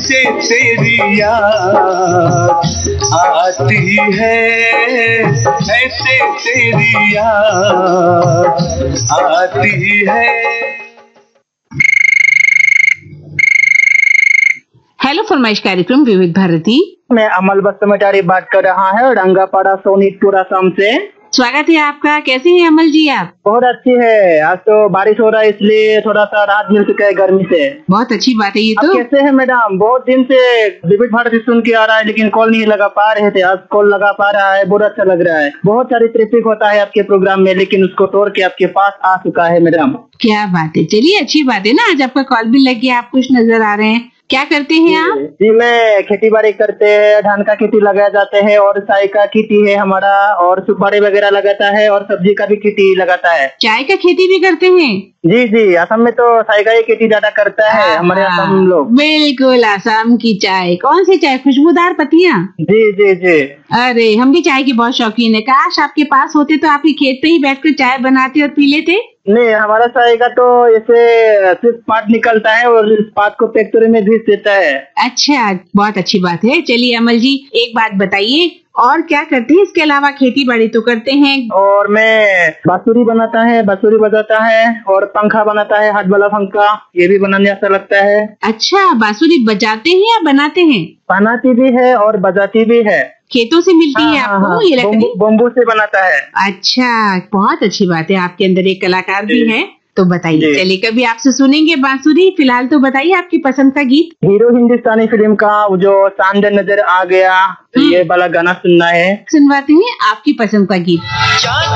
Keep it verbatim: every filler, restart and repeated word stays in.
ऐसे तेरी याद आती है, ऐसे तेरी याद आती है। हेलो फरमाइश कार्यक्रम विविध भारती। मैं अमल बस्तमटारी बात कर रहा है रंगापाड़ा सोनीतपुर असम से। स्वागत है आपका। कैसे हैं अमल जी आप? बहुत अच्छी है। आज तो बारिश हो रहा है इसलिए थोड़ा सा राहत मिल चुका है गर्मी से। बहुत अच्छी बात है ये तो। कैसे हैं मैडम? बहुत दिन से विविध भारती सुन के आ रहा है लेकिन कॉल नहीं लगा पा रहे थे, आज कॉल लगा पा रहा है, बहुत अच्छा लग रहा है। बहुत सारी ट्रैफिक होता है आपके प्रोग्राम में लेकिन उसको तोड़ के आपके पास आ चुका है मैडम। क्या बात है, चलिए अच्छी बात है ना, आज आपका कॉल भी लग गया, आप खुश नजर आ रहे हैं। क्या करते हैं आप? जी मैं खेती बाड़ी करते हैं, धान का खेती लगाया जाते हैं और चाय का खेती है हमारा, और सुपारी वगैरह लगाता है और सब्जी का भी खेती लगाता है। चाय का खेती भी करते हैं? जी जी, असम में तो चाय का ही खेती ज्यादा करता है हमारे असम लोग। बिल्कुल, असम की चाय। कौन सी चाय? खुशबूदार पत्तियां? जी जी जी। अरे हम भी चाय के बहुत शौकीन है। काश आपके पास होते तो आपके खेत पे ही बैठकर चाय बनाते और पी लेते। नहीं, हमारा चाय का तो ऐसे सिर्फ पात निकलता है और इस पात को फैक्ट्री में भेज देता है। अच्छा, बहुत अच्छी बात है। चलिए अमल जी एक बात बताइए, और क्या करते हैं इसके अलावा? खेती बाड़ी तो करते हैं। और मैं बांसुरी बनाता है, बांसुरी बजाता है और पंखा बनाता है, हाथ वाला पंखा, ये भी बनाने अच्छा लगता है। अच्छा, बांसुरी बजाते हैं या बनाते हैं? बनाती भी है और बजाती भी है। खेतों से मिलती है आपको? हाँ, ये लकड़ी बम्बू से बनाता है। अच्छा, बहुत अच्छी बात है, आपके अंदर एक कलाकार भी है। तो बताइए, चलिए कभी आपसे सुनेंगे बांसुरी। फिलहाल तो बताइए आपकी पसंद का गीत। हीरो हिंदुस्तानी फिल्म का जो चांद नजर आ गया, ये वाला गाना सुनना है। सुनवाते हैं आपकी पसंद का गीत।